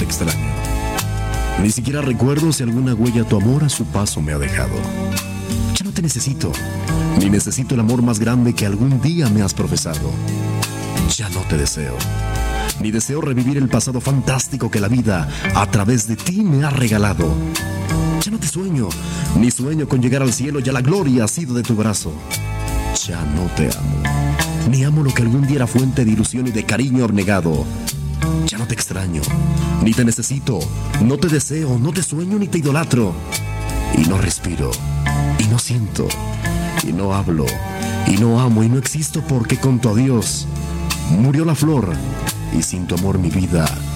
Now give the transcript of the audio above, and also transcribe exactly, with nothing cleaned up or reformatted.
extraño. Ni siquiera recuerdo si alguna huella tu amor a su paso me ha dejado. Ya no te necesito, ni necesito el amor más grande que algún día me has profesado. Ya no te deseo, ni deseo revivir el pasado fantástico que la vida a través de ti me ha regalado. Ya no te sueño, ni sueño con llegar al cielo, ya la gloria ha sido de tu brazo. Ya no te amo, ni amo lo que algún día era fuente de ilusión y de cariño abnegado. Ya no te extraño, ni te necesito, no te deseo, no te sueño ni te idolatro. Y no respiro, y no siento, y no hablo, y no amo, y no existo porque con tu adiós murió la flor, y sin tu amor mi vida